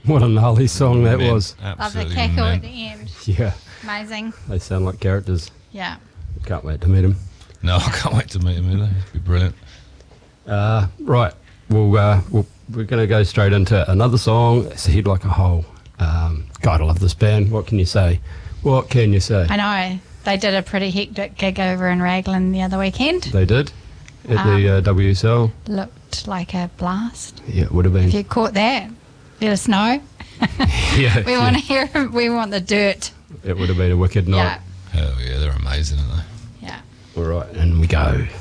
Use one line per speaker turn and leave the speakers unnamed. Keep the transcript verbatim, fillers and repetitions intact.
What a gnarly song that
Man,
was.
Love the
absolutely
cackle
man.
at the end.
Yeah,
Amazing.
they sound like characters.
Yeah.
Can't wait to meet him.
No, I can't wait to meet him either. It'd be brilliant.
Uh, right, we'll, uh, we'll, we're going to go straight into another song. It's Head Like a Hole. Um, God, I love this band. What can you say? What can you say?
I know. They did a pretty hectic gig over in Raglan the other weekend.
They did at
Um,
the uh, W S L.
Looked like a blast.
Yeah, it would have been.
If you caught that, let us know.
yeah,
We
yeah.
want to hear. We want the dirt.
It would have been a wicked night.
Yeah.
Hell yeah, they're amazing, aren't they?
Yeah.
All right, and we go.